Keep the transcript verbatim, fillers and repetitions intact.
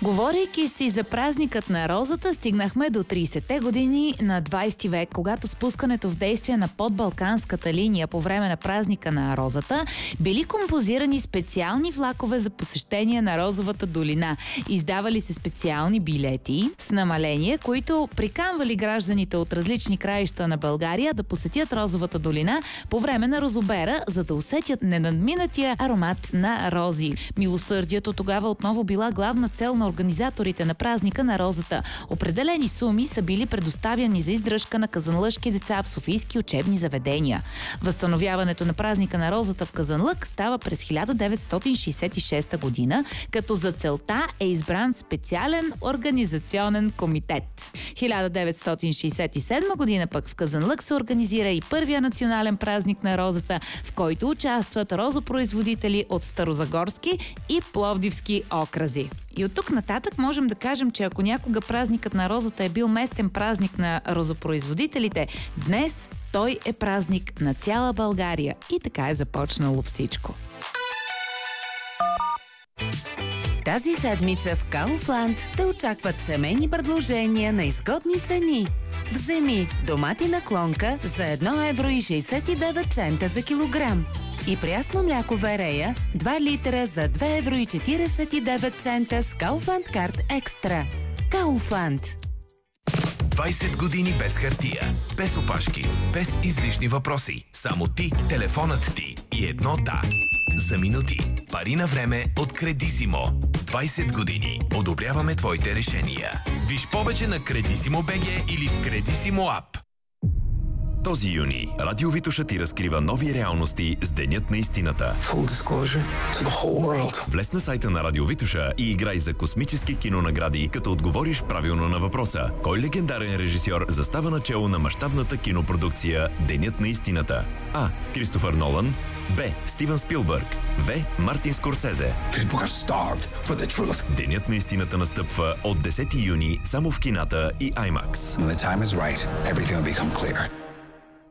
Говорейки си за празникът на розата, стигнахме до тридесетте години на двадесети век, когато спускането в действие на подбалканската линия по време на празника на розата били композирани специални влакове за посещение на Розовата долина. Издавали се специални билети с намаление, които приканвали гражданите от различни краища на България да посетят Розовата долина по време на розобера, за да усетят ненадминатия аромат на рози. Милосърдието тогава отново била главна цел на организаторите на празника на розата. Определени суми са били предоставяни за издръжка на казанлъшки деца в софийски учебни заведения. Възстановяването на празника на розата в Казанлък става през хиляда деветстотин шейсет и шеста година, като за целта е избран специален организационен комитет. хиляда деветстотин шейсет и седма година пък в Казанлък се организира и първия национален празник на розата, в който участват розопроизводители от Старозагорски и Пловдивски окрази. И от тук нататък можем да кажем, че ако някога празникът на розата е бил местен празник на розопроизводителите, днес той е празник на цяла България. И така е започнало всичко. Тази седмица в Kaufland те очакват семейни предложения на изгодни цени. Вземи доматина клонка за едно евро и шейсет и девет цента за килограм. И прясно мляко Верея два литра за две евро и четиридесет и девет цента с Kaufland Card Extra. Kaufland. двадесет години без хартия, без опашки, без излишни въпроси. Само ти, телефонът ти и едно да. За минути. Пари на време от Кредисимо. двадесет години. Одобряваме твоите решения. Виж повече на Кредисимо точка би джи или в Кредисимо ап. Този юни Радио Витоша ти разкрива нови реалности с Денят на истината. Влез на сайта на Радио Витоша и играй за космически кинонагради, като отговориш правилно на въпроса: кой легендарен режисьор застава начело на мащабната кинопродукция Денят на истината? А. Кристофър Нолан. Б. Стивън Спилбърг. В. Мартин Скорсезе. Денят на истината настъпва от десети юни само в кината и IMAX. When the time is right, everything will become clear.